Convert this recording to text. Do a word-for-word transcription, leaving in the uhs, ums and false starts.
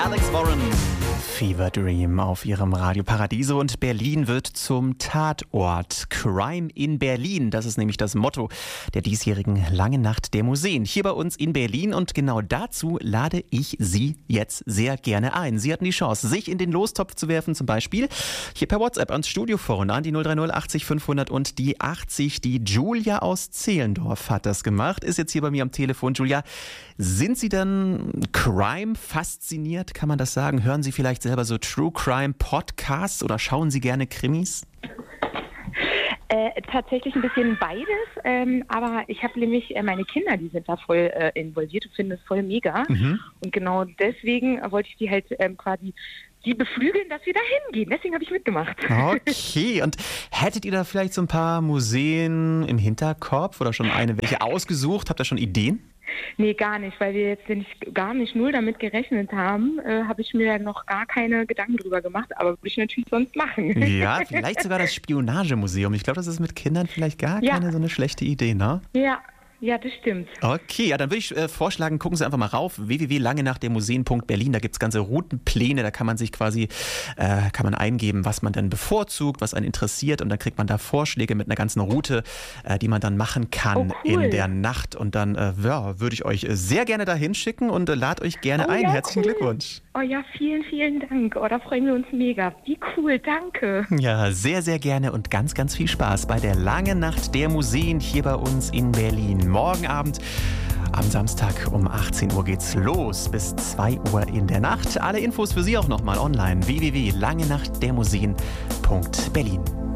Alex Warren. Fever Dream auf ihrem Radio Paradiso und Berlin wird zum Tatort. Crime in Berlin, das ist nämlich das Motto der diesjährigen Langen Nacht der Museen. Hier bei uns in Berlin und genau dazu lade ich Sie jetzt sehr gerne ein. Sie hatten die Chance, sich in den Lostopf zu werfen, zum Beispiel hier per WhatsApp ans Studio vorne an die null drei null achtzig fünfhundert und die achtzig. Die Julia aus Zehlendorf hat das gemacht, ist jetzt hier bei mir am Telefon. Julia, sind Sie dann Crime fasziniert, kann man das sagen? Hören Sie vielleicht selber so True Crime Podcasts oder schauen Sie gerne Krimis? Äh, tatsächlich ein bisschen beides, ähm, aber ich habe nämlich äh, meine Kinder, die sind da voll äh, involviert und finden das voll mega. Mhm. Und genau deswegen wollte ich die halt ähm, quasi die beflügeln, dass wir da hingehen. Deswegen habe ich mitgemacht. Okay, und hättet ihr da vielleicht so ein paar Museen im Hinterkopf oder schon eine welche ausgesucht? Habt ihr schon Ideen? Nee, gar nicht, weil wir jetzt nicht, gar nicht null damit gerechnet haben, äh, habe ich mir noch gar keine Gedanken drüber gemacht, aber würde ich natürlich sonst machen. Ja, vielleicht sogar das Spionagemuseum. Ich glaube, das ist mit Kindern vielleicht gar ja. keine so eine schlechte Idee, ne? Ja. Ja, das stimmt. Okay, ja, dann würde ich äh, vorschlagen, gucken Sie einfach mal rauf, w w w punkt langenachtdermuseen punkt berlin. Da gibt es ganze Routenpläne, da kann man sich quasi, äh, kann man eingeben, was man dann bevorzugt, was einen interessiert und dann kriegt man da Vorschläge mit einer ganzen Route, äh, die man dann machen kann. Oh, cool. In der Nacht. Und dann äh, ja, würde ich euch sehr gerne dahin schicken und äh, lad euch gerne oh, ein. Ja, Herzlichen cool. Glückwunsch. Oh ja, vielen, vielen Dank. Oh, da freuen wir uns mega. Wie cool, danke. Ja, sehr, sehr gerne und ganz, ganz viel Spaß bei der Langen Nacht der Museen hier bei uns in Berlin. Morgen Abend am Samstag um achtzehn Uhr geht's los bis zwei Uhr in der Nacht. Alle Infos für Sie auch nochmal online w w w punkt langenachtdermuseen punkt berlin.